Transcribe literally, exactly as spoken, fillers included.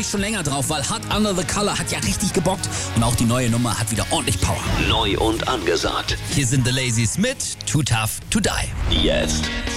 ich schon länger drauf, weil Hot Under the Collar hat ja richtig gebockt und auch die neue Nummer hat wieder ordentlich Power. Neu und angesagt. Hier sind The Lazies mit Too Tough to Die. Jetzt